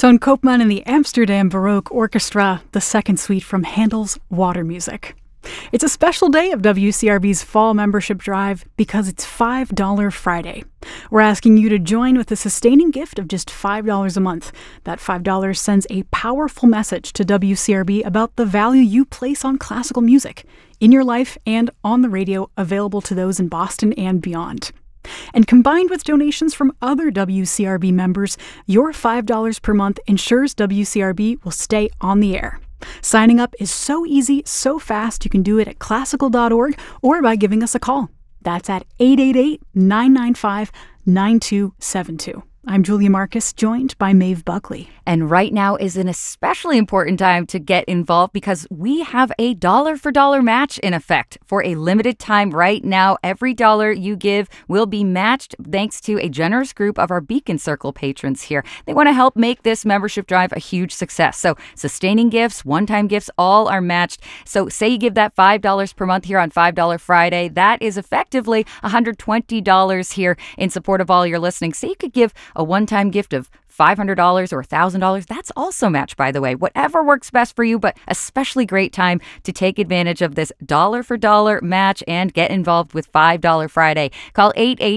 Ton Koopman and the Amsterdam Baroque Orchestra, the second suite from Handel's Water Music. It's a special day of WCRB's fall membership drive because it's $5 Friday. We're asking you to join with a sustaining gift of just $5 a month. That $5 sends a powerful message to WCRB about the value you place on classical music in your life and on the radio, available to those in Boston and beyond. And combined with donations from other WCRB members, your $5 per month ensures WCRB will stay on the air. Signing up is so easy, so fast, you can do it at classical.org or by giving us a call. That's at 888-995-9272. I'm Julia Marcus, joined by Maeve Buckley. And right now is an especially important time to get involved because we have a dollar-for-dollar match in effect. For a limited time right now, every dollar you give will be matched thanks to a generous group of our Beacon Circle patrons here. They want to help make this membership drive a huge success. So sustaining gifts, one-time gifts, all are matched. So say you give that $5 per month here on $5 Friday. That is effectively $120 here in support of all your listening. So you could give a one-time gift of $500 or $1,000. That's also matched, by the way. Whatever works best for you, but especially great time to take advantage of this dollar-for-dollar match and get involved with $5 Friday. Call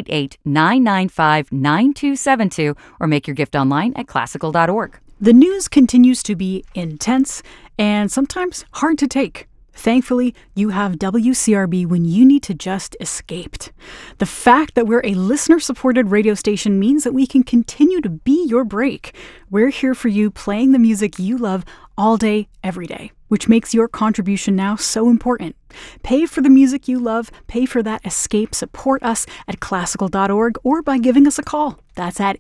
888-995-9272 or make your gift online at classical.org. The news continues to be intense and sometimes hard to take. Thankfully, you have WCRB when you need to just escape. The fact that we're a listener-supported radio station means that we can continue to be your break. We're here for you, playing the music you love all day, every day, which makes your contribution now so important. Pay for the music you love, pay for that escape, support us at classical.org or by giving us a call. That's at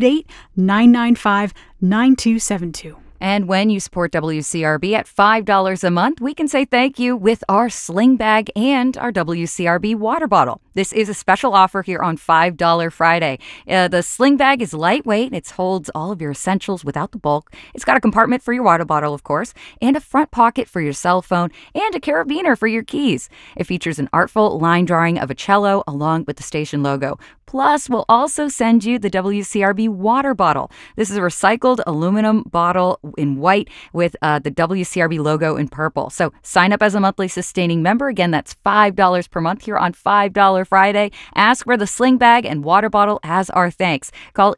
888-995-9272. And when you support WCRB at $5 a month, we can say thank you with our sling bag and our WCRB water bottle. This is a special offer here on $5 Friday. The sling bag is lightweight. It holds all of your essentials without the bulk. It's got a compartment for your water bottle, of course, and a front pocket for your cell phone and a carabiner for your keys. It features an artful line drawing of a cello along with the station logo. Plus, we'll also send you the WCRB water bottle. This is a recycled aluminum bottle in white with the WCRB logo in purple. So sign up as a monthly sustaining member. Again, that's $5 per month here on $5 Friday. Ask for the sling bag and water bottle as our thanks. Call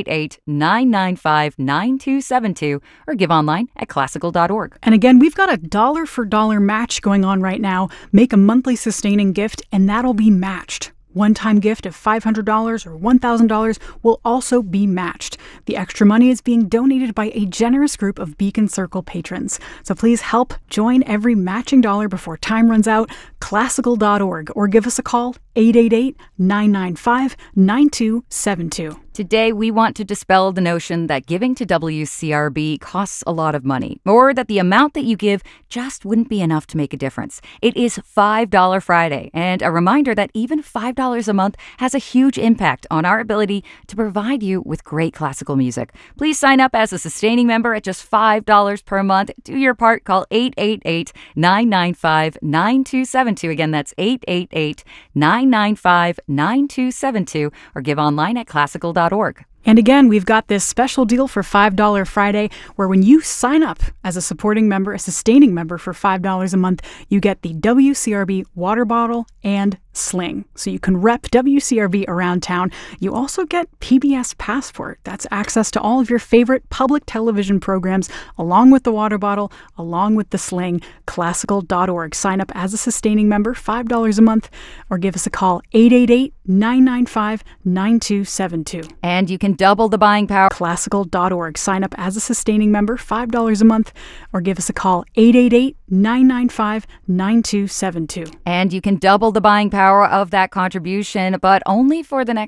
888-995-9272 or give online at classical.org. And again, we've got a dollar-for-dollar match going on right now. Make a monthly sustaining gift and that'll be matched. One-time gift of $500 or $1,000 will also be matched. The extra money is being donated by a generous group of Beacon Circle patrons. So please help join every matching dollar before time runs out. Classical.org or give us a call, 888-995-9272. Today, we want to dispel the notion that giving to WCRB costs a lot of money, or that the amount that you give just wouldn't be enough to make a difference. It is $5 Friday, and a reminder that even $5 a month has a huge impact on our ability to provide you with great classical music. Please sign up as a sustaining member at just $5 per month. Do your part. Call 888-995-9272. Again, that's 888-995-9272, or give online at classical.org. And again, we've got this special deal for $5 Friday, where when you sign up as a supporting member, a sustaining member for $5 a month, you get the WCRB water bottle and sling. So you can rep WCRB around town. You also get PBS Passport. That's access to all of your favorite public television programs, along with the water bottle, along with the sling. Classical.org. Sign up as a sustaining member, $5 a month, or give us a call, 888-995-9272. And you can double the buying power. Classical.org. Sign up as a sustaining member, $5 a month, or give us a call, 888-995-9272. And you can double the buying power of that contribution, but only for the next